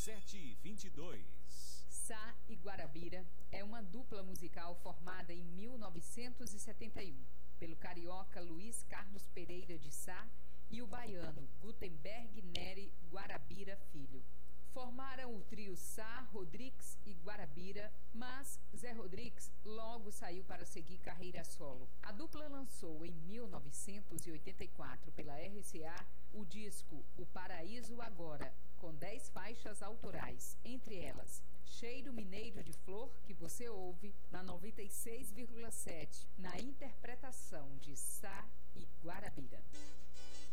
7h22. Sá e Guarabira é uma dupla musical formada em 1971 pelo carioca Luiz Carlos Pereira de Sá e o baiano Gutenberg Neri Guarabira Filho. Formaram o trio Sá, Rodrigues e Guarabira, mas Zé Rodrigues logo saiu para seguir carreira solo. A dupla lançou em 1984 pela RCA o disco O Paraíso Agora, com 10 faixas autorais, entre elas Cheiro Mineiro de Flor, que você ouve na 96,7, na interpretação de Sá e Guarabira.